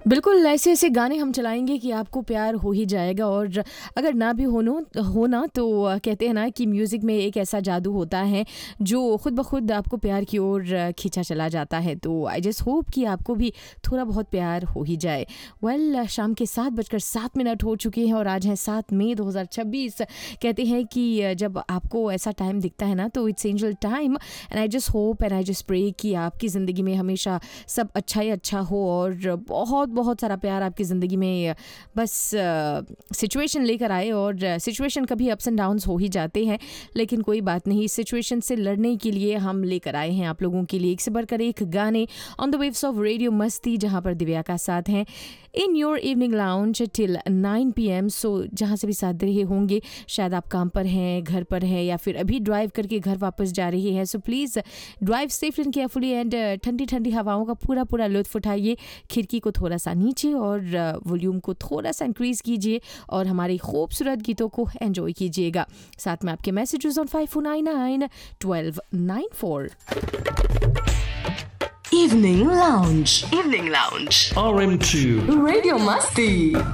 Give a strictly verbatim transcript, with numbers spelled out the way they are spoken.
बिल्कुल ऐसे ऐसे गाने हम चलाएंगे कि आपको प्यार हो ही जाएगा, और अगर ना भी हो नो हो ना तो कहते हैं ना कि म्यूज़िक में एक ऐसा जादू होता है जो खुद ब खुद आपको प्यार की ओर खींचा चला जाता है। तो आई जस्ट होप कि आपको भी थोड़ा बहुत प्यार हो ही जाए। वेल well, शाम के सात बजकर सात मिनट हो चुके हैं और आज है सात मई दो हज़ार छब्बीस। कहते हैं कि जब आपको ऐसा टाइम दिखता है ना तो it's angel time, and I just hope and I just pray कि आपकी ज़िंदगी में हमेशा सब अच्छा ही अच्छा हो और बहुत बहुत सारा प्यार आपकी ज़िंदगी में बस सिचुएशन uh, लेकर आए। और सिचुएशन uh, कभी अप्स एंड डाउन्स हो ही जाते हैं, लेकिन कोई बात नहीं, सिचुएशन से लड़ने के लिए हम लेकर आए हैं आप लोगों के लिए एक से बढ़कर एक गाने on the waves of radio मस्ती, जहाँ पर दिव्या का साथ हैं in your evening lounge till nine P M. सो जहाँ से भी साथ रहे होंगे, शायद आप काम पर हैं, घर पर हैं, या फिर अभी ड्राइव करके घर वापस जा रही हैं। So please drive safely and carefully and ठंडी ठंडी हवाओं का पूरा पूरा लुत्फ उठाइए। खिड़की को थोड़ा सा नीचे और वॉल्यूम को थोड़ा सा इंक्रीज़ कीजिए और हमारी खूबसूरत गीतों को एंजॉय कीजिएगा। साथ में आपके messages on five four nine nine twelve nine four. Evening Lounge. Evening Lounge. R M two. Radio Masti.